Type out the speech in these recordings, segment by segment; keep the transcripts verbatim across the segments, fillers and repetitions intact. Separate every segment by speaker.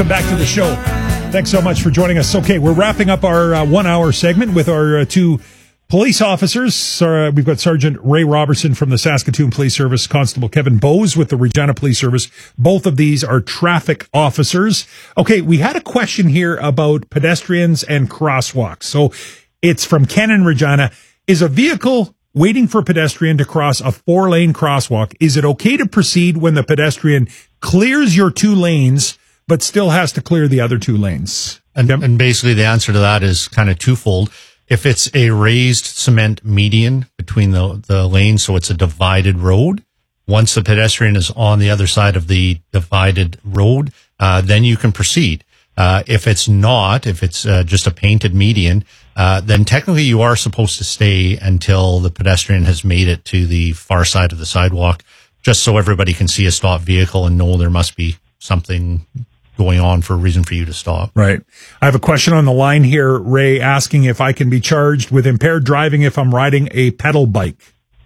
Speaker 1: back to the show. Thanks so much for joining us. Okay, we're wrapping up our uh, one-hour segment with our uh, two police officers. Uh, we've got Sergeant Ray Robertson from the Saskatoon Police Service, Constable Kevin Bowes with the Regina Police Service. Both of these are traffic officers. Okay, we had a question here about pedestrians and crosswalks. So it's from Ken in Regina. Is a vehicle waiting for a pedestrian to cross a four-lane crosswalk, is it okay to proceed when the pedestrian clears your two lanes but still has to clear the other two lanes?
Speaker 2: And, and basically the answer to that is kind of twofold. If it's a raised cement median between the, the lanes, so it's a divided road, once the pedestrian is on the other side of the divided road, uh, then you can proceed. Uh, if it's not, if it's uh, just a painted median, uh, then technically you are supposed to stay until the pedestrian has made it to the far side of the sidewalk, just so everybody can see a stopped vehicle and know there must be something going on for a reason for you to stop.
Speaker 1: Right. I have a question on the line here, Ray, asking if I can be charged with impaired driving if I'm riding a pedal bike.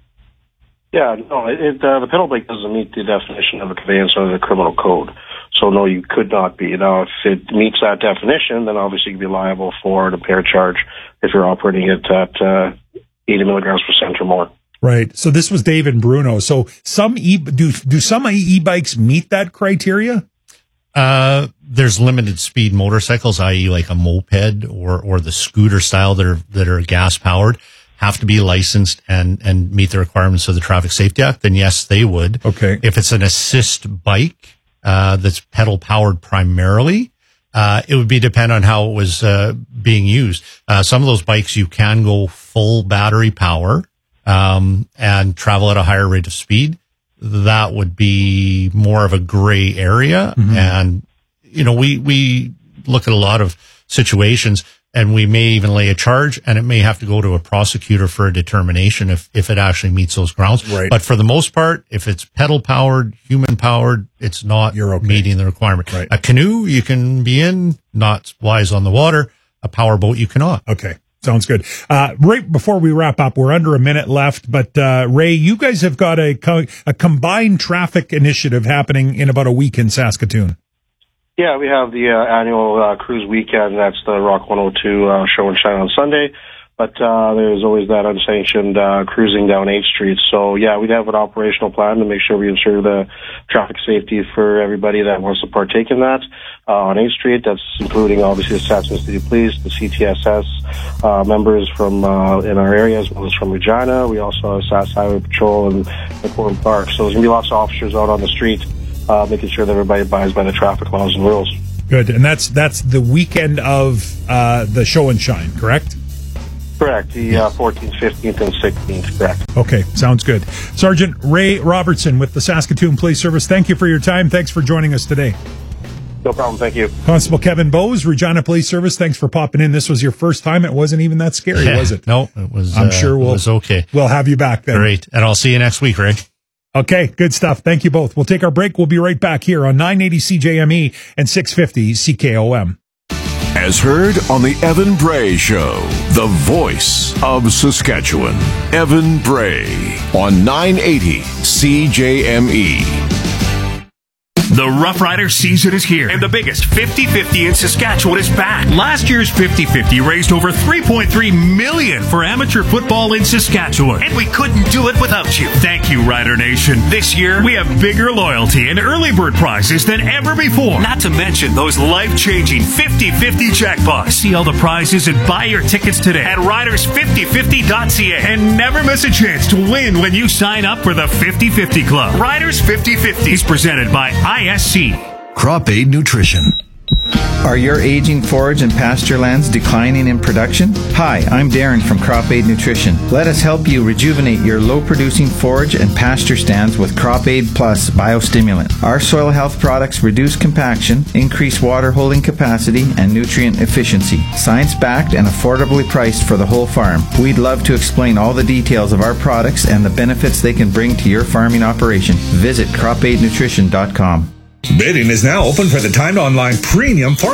Speaker 3: Yeah, no, it, uh, the pedal bike doesn't meet the definition of a conveyance under the criminal code. So, no, you could not be. Now, if it meets that definition, then obviously you'd be liable for an impaired charge if you're operating it at uh, eighty milligrams per cent or more.
Speaker 1: Right. So this was David Bruno. So some e do do some e-bikes meet that criteria?
Speaker 2: Uh, there's limited speed motorcycles, that is like a moped or, or the scooter style that are, that are gas powered, have to be licensed and, and meet the requirements of the Traffic Safety Act. Then yes, they would.
Speaker 1: Okay.
Speaker 2: If it's an assist bike, uh, that's pedal powered primarily, uh, it would be depend on how it was, uh, being used. Uh, some of those bikes you can go full battery power, um, and travel at a higher rate of speed. That would be more of a gray area. Mm-hmm. And, you know, we, we look at a lot of situations and we may even lay a charge and it may have to go to a prosecutor for a determination if, if it actually meets those grounds.
Speaker 1: Right.
Speaker 2: But for the most part, if it's pedal powered, human powered, it's not
Speaker 1: You're okay.
Speaker 2: meeting the requirement.
Speaker 1: Right.
Speaker 2: A canoe you can be in, not wise on the water. A power boat you cannot.
Speaker 1: Okay. Sounds good. Uh, right before we wrap up, we're under a minute left, but, uh, Ray, you guys have got a, co- a combined traffic initiative happening in about a week in Saskatoon.
Speaker 3: Yeah, we have the uh, annual uh, cruise weekend. That's the Rock one oh two uh, show and shine on Sunday. But uh, there's always that unsanctioned uh, cruising down eighth Street. So, yeah, we'd have an operational plan to make sure we ensure the traffic safety for everybody that wants to partake in that uh, on eighth Street. That's including, obviously, the Saskatoon City Police, the C T S S uh, members from uh, in our area, as well as from Regina. We also have Sask Highway Patrol and McCormick Park. So there's going to be lots of officers out on the street uh, making sure that everybody abides by the traffic laws and rules.
Speaker 1: Good. And that's that's the weekend of uh, the show and shine, correct?
Speaker 3: Correct. The uh, fourteenth, fifteenth, and sixteenth, correct.
Speaker 1: Okay, sounds good. Sergeant Ray Robertson with the Saskatoon Police Service, thank you for your time. Thanks for joining us today.
Speaker 3: No problem. Thank you.
Speaker 1: Constable Kevin Bowes, Regina Police Service, thanks for popping in. This was your first time. It wasn't even that scary,
Speaker 2: Yeah,
Speaker 1: was it?
Speaker 2: No, it was,
Speaker 1: I'm
Speaker 2: uh,
Speaker 1: sure we'll,
Speaker 2: it was okay.
Speaker 1: We'll have you back then.
Speaker 2: Great. And I'll see you next week, Ray.
Speaker 1: Okay, good stuff. Thank you both. We'll take our break. We'll be right back here on nine eighty C J M E and six fifty C K O M.
Speaker 4: As heard on the Evan Bray Show, the voice of Saskatchewan. Evan Bray on nine eighty C J M E.
Speaker 5: The Rough Rider season is here, and the biggest fifty fifty in Saskatchewan is back. Last year's fifty fifty raised over three point three million dollars for amateur football in Saskatchewan, and we couldn't do it without you. Thank you, Rider Nation. This year, we have bigger loyalty and early bird prizes than ever before. Not to mention those life-changing fifty fifty jackpots. See all the prizes and buy your tickets today at riders fifty fifty dot c a, and never miss a chance to win when you sign up for the fifty fifty Club. Riders fifty fifty is presented by I S C.
Speaker 6: Crop Aid Nutrition.
Speaker 7: Are your aging forage and pasture lands declining in production? Hi, I'm Darren from Crop Aid Nutrition. Let us help you rejuvenate your low-producing forage and pasture stands with Crop Aid Plus Biostimulant. Our soil health products reduce compaction, increase water holding capacity, and nutrient efficiency. Science-backed and affordably priced for the whole farm. We'd love to explain all the details of our products and the benefits they can bring to your farming operation. Visit crop aid nutrition dot com.
Speaker 8: Bidding is now open for the timed online premium farm